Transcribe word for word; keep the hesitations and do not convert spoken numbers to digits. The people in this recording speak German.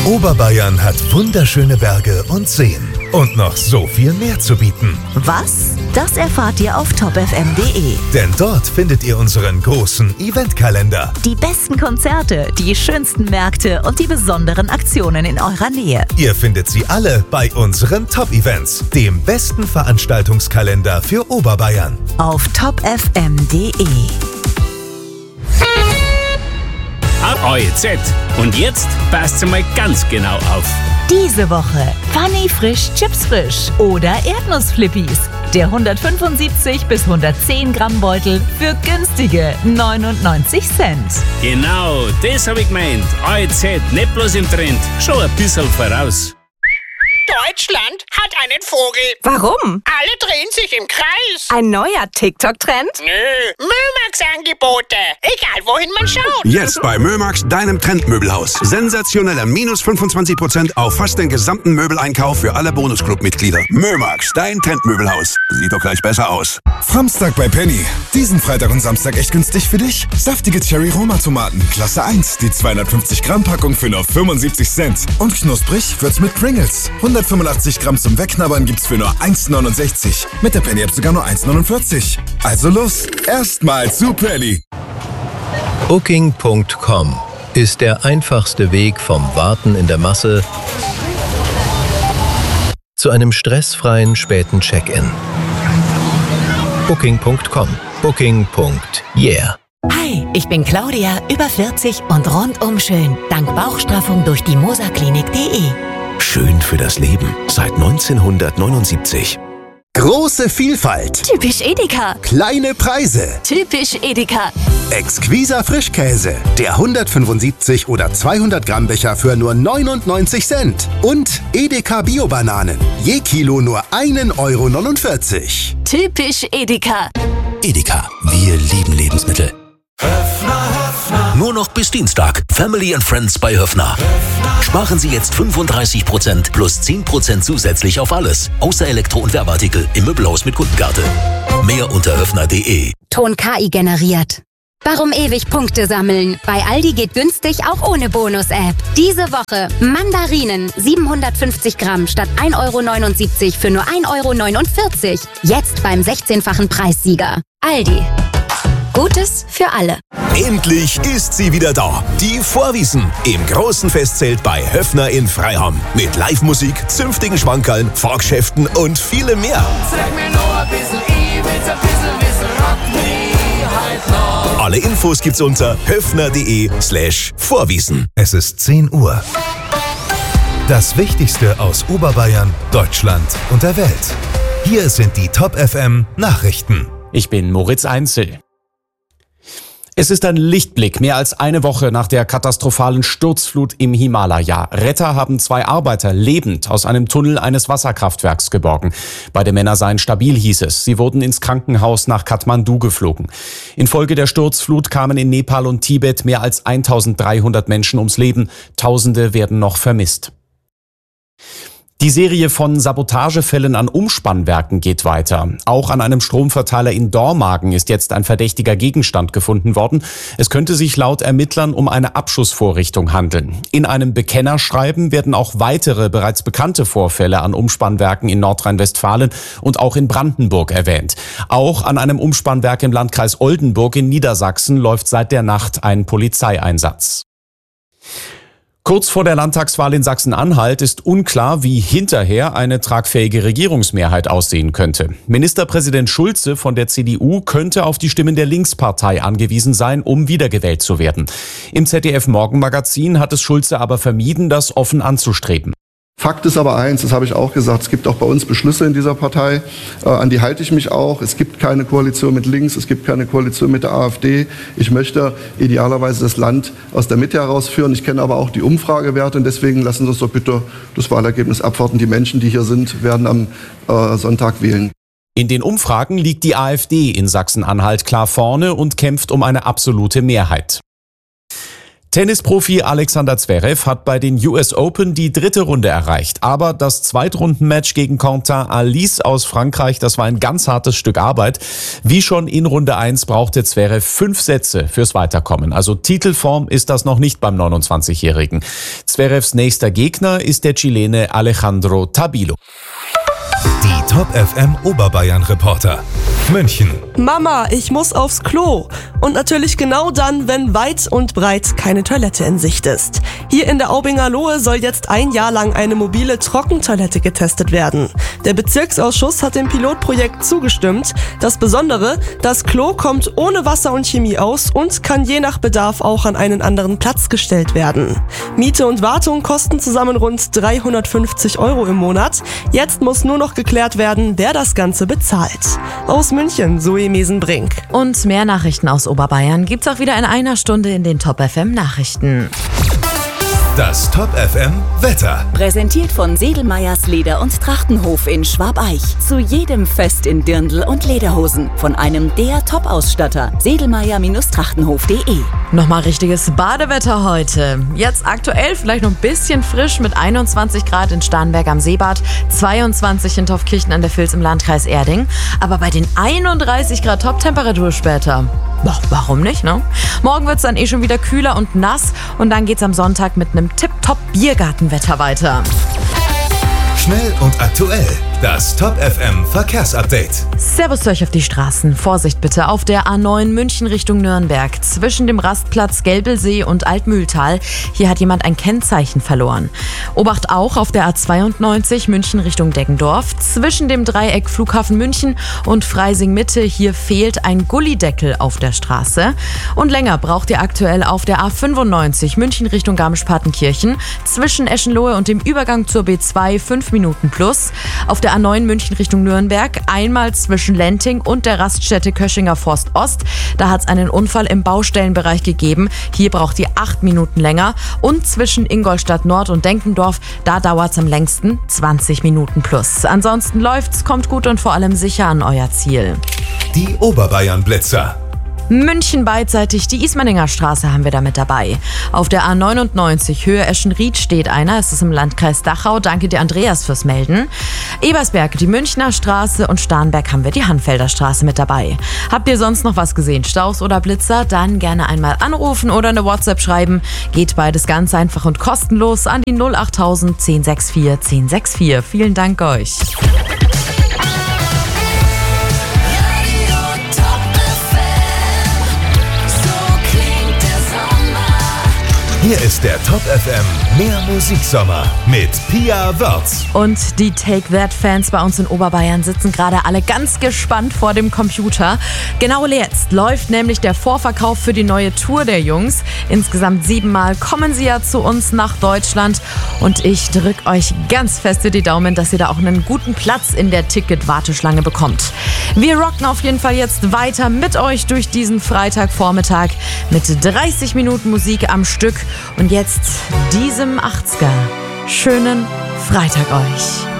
Oberbayern hat wunderschöne Berge und Seen und noch so viel mehr zu bieten. Was? Das erfahrt ihr auf top f m punkt d e. Denn dort findet ihr unseren großen Eventkalender. Die besten Konzerte, die schönsten Märkte und die besonderen Aktionen in eurer Nähe. Ihr findet sie alle bei unseren Top-Events, dem besten Veranstaltungskalender für Oberbayern. Auf top f m punkt d e. A E Z. Und jetzt passt mal ganz genau auf. Diese Woche Funny Frisch Chips Frisch oder Erdnussflippis. Der hundertfünfundsiebzig bis hundertzehn Gramm Beutel für günstige neunundneunzig Cent. Genau, das hab ich gemeint. A E Z, nicht bloß im Trend, schon ein bisschen voraus. Deutschland hat einen Vogel. Warum? Alle drehen sich im Kreis. Ein neuer TikTok-Trend? Nö, Mömax-Angebote. Egal, wohin man schaut. Jetzt bei Mömax, deinem Trendmöbelhaus. Sensationelle minus fünfundzwanzig Prozent auf fast den gesamten Möbeleinkauf für alle Bonusclub-Mitglieder. Mömax, dein Trendmöbelhaus. Sieht doch gleich besser aus. Samstag bei Penny. Diesen Freitag und Samstag echt günstig für dich. Saftige Cherry-Roma-Tomaten, Klasse eins. Die zweihundertfünfzig Gramm Packung für nur fünfundsiebzig Cent. Und knusprig wird's mit Pringles. hundertfünfundachtzig Gramm zum Wegknabbern gibt's für nur eins neunundsechzig. Mit der Penny-App sogar nur eins neunundvierzig. Also los, erstmal zu Penny. Booking Punkt com ist der einfachste Weg vom Warten in der Masse zu einem stressfreien späten Check-in. Booking Punkt com. Booking. Yeah. Hi, ich bin Claudia, über vierzig und rundum schön. Dank Bauchstraffung durch die moserklinik punkt d e. Schön für das Leben seit neunzehnhundertneunundsiebzig. Große Vielfalt. Typisch Edeka. Kleine Preise. Typisch Edeka. Exquiser Frischkäse. Der hundertfünfundsiebzig oder zweihundert Gramm Becher für nur neunundneunzig Cent. Und Edeka Bio-Bananen. Je Kilo nur ein Euro neunundvierzig. Typisch Edeka. Edeka, wir lieben Lebensmittel. Höffner, Höffner. Nur noch bis Dienstag. Family and Friends bei Höffner. Höffner. Sparen Sie jetzt fünfunddreißig Prozent plus zehn Prozent zusätzlich auf alles. Außer Elektro- und Werbeartikel im Möbelhaus mit Kundenkarte. Mehr unter höffner punkt d e. Ton K I generiert. Warum ewig Punkte sammeln? Bei Aldi geht günstig auch ohne Bonus-App. Diese Woche Mandarinen siebenhundertfünfzig Gramm statt ein Euro neunundsiebzig für nur ein Euro neunundvierzig. Jetzt beim sechzehnfachen Preissieger. Aldi. Gutes für alle. Endlich ist sie wieder da. Die Vorwiesen im großen Festzelt bei Höffner in Freiham. Mit Live-Musik, zünftigen Schmankerln, Fahrgeschäften und vielem mehr. Sag mir nur ein bisschen, ich will's ein bisschen wissen, rock me halt noch. Alle Infos gibt's unter höffner punkt d e slash Vorwiesen. Es ist zehn Uhr. Das Wichtigste aus Oberbayern, Deutschland und der Welt. Hier sind die Top F M Nachrichten. Ich bin Moritz Einzel. Es ist ein Lichtblick, mehr als eine Woche nach der katastrophalen Sturzflut im Himalaya. Retter haben zwei Arbeiter lebend aus einem Tunnel eines Wasserkraftwerks geborgen. Beide Männer seien stabil, hieß es. Sie wurden ins Krankenhaus nach Kathmandu geflogen. Infolge der Sturzflut kamen in Nepal und Tibet mehr als eintausenddreihundert Menschen ums Leben. Tausende werden noch vermisst. Die Serie von Sabotagefällen an Umspannwerken geht weiter. Auch an einem Stromverteiler in Dormagen ist jetzt ein verdächtiger Gegenstand gefunden worden. Es könnte sich laut Ermittlern um eine Abschussvorrichtung handeln. In einem Bekennerschreiben werden auch weitere bereits bekannte Vorfälle an Umspannwerken in Nordrhein-Westfalen und auch in Brandenburg erwähnt. Auch an einem Umspannwerk im Landkreis Oldenburg in Niedersachsen läuft seit der Nacht ein Polizeieinsatz. Kurz vor der Landtagswahl in Sachsen-Anhalt ist unklar, wie hinterher eine tragfähige Regierungsmehrheit aussehen könnte. Ministerpräsident Schulze von der C D U könnte auf die Stimmen der Linkspartei angewiesen sein, um wiedergewählt zu werden. Im Z D F-Morgenmagazin hat es Schulze aber vermieden, das offen anzustreben. Fakt ist aber eins, das habe ich auch gesagt, es gibt auch bei uns Beschlüsse in dieser Partei, äh, an die halte ich mich auch. Es gibt keine Koalition mit links, es gibt keine Koalition mit der AfD. Ich möchte idealerweise das Land aus der Mitte herausführen. Ich kenne aber auch die Umfragewerte und deswegen lassen Sie uns doch bitte das Wahlergebnis abwarten. Die Menschen, die hier sind, werden am äh, Sonntag wählen. In den Umfragen liegt die AfD in Sachsen-Anhalt klar vorne und kämpft um eine absolute Mehrheit. Tennisprofi Alexander Zverev hat bei den U S Open die dritte Runde erreicht. Aber das Zweitrundenmatch gegen Quentin Alice aus Frankreich, das war ein ganz hartes Stück Arbeit. Wie schon in Runde eins brauchte Zverev fünf Sätze fürs Weiterkommen. Also Titelform ist das noch nicht beim neunundzwanzigjährigen. Zverevs nächster Gegner ist der Chilene Alejandro Tabilo. Die Top F M Oberbayern Reporter. München. Mama, ich muss aufs Klo. Und natürlich genau dann, wenn weit und breit keine Toilette in Sicht ist. Hier in der Aubinger Lohe soll jetzt ein Jahr lang eine mobile Trockentoilette getestet werden. Der Bezirksausschuss hat dem Pilotprojekt zugestimmt. Das Besondere, das Klo kommt ohne Wasser und Chemie aus und kann je nach Bedarf auch an einen anderen Platz gestellt werden. Miete und Wartung kosten zusammen rund dreihundertfünfzig Euro im Monat. Jetzt muss nur noch geklärt werden, wer das Ganze bezahlt. Aus München, Zoe Mesenbrink. Und mehr Nachrichten aus Oberbayern gibt's auch wieder in einer Stunde in den Top F M Nachrichten. Das Top F M Wetter. Präsentiert von Sedelmeyers Leder- und Trachtenhof in Schwabeich. Zu jedem Fest in Dirndl und Lederhosen. Von einem der Top-Ausstatter. Sedelmeyer-Trachtenhof punkt de. Nochmal richtiges Badewetter heute. Jetzt aktuell vielleicht noch ein bisschen frisch mit einundzwanzig Grad in Starnberg am Seebad, zweiundzwanzig in Taufkirchen an der Vils im Landkreis Erding. Aber bei den einunddreißig Grad Top-Temperatur später, boah, warum nicht, ne? Morgen wird's dann eh schon wieder kühler und nass und dann geht's am Sonntag mit einem Tipp-Top-Biergartenwetter weiter. Schnell und aktuell. Das Top F M Verkehrsupdate. Servus zu euch auf die Straßen. Vorsicht bitte auf der A neun München Richtung Nürnberg. Zwischen dem Rastplatz Gelbelsee und Altmühltal. Hier hat jemand ein Kennzeichen verloren. Obacht auch auf der A zweiundneunzig München Richtung Deggendorf. Zwischen dem Dreieck Flughafen München und Freising Mitte. Hier fehlt ein Gullideckel auf der Straße. Und länger braucht ihr aktuell auf der A fünfundneunzig München Richtung Garmisch-Partenkirchen. Zwischen Eschenlohe und dem Übergang zur B zwei fünf Minuten plus. Auf der A neun München Richtung Nürnberg, einmal zwischen Lenting und der Raststätte Köschinger Forst Ost. Da hat es einen Unfall im Baustellenbereich gegeben. Hier braucht ihr acht Minuten länger. Und zwischen Ingolstadt Nord und Denkendorf, da dauert es am längsten zwanzig Minuten plus. Ansonsten läuft's, kommt gut und vor allem sicher an euer Ziel. Die Oberbayern Blitzer. München beidseitig, die Ismaninger Straße haben wir da mit dabei. Auf der A neunundneunzig Höhe Eschenried steht einer, es ist im Landkreis Dachau. Danke dir, Andreas, fürs Melden. Ebersberg, die Münchner Straße und Starnberg haben wir die Hanfelder Straße mit dabei. Habt ihr sonst noch was gesehen, Staus oder Blitzer? Dann gerne einmal anrufen oder eine WhatsApp schreiben. Geht beides ganz einfach und kostenlos an die null achttausend zehn sechs vier zehn sechs vier. Vielen Dank euch. Hier ist der Top F M Mehr Musiksommer mit Pia Wörz. Und die Take That-Fans bei uns in Oberbayern sitzen gerade alle ganz gespannt vor dem Computer. Genau jetzt läuft nämlich der Vorverkauf für die neue Tour der Jungs. Insgesamt siebenmal kommen sie ja zu uns nach Deutschland. Und ich drücke euch ganz feste die Daumen, dass ihr da auch einen guten Platz in der Ticket-Warteschlange bekommt. Wir rocken auf jeden Fall jetzt weiter mit euch durch diesen Freitagvormittag mit dreißig Minuten Musik am Stück. Und jetzt diesem achtziger. Schönen Freitag euch.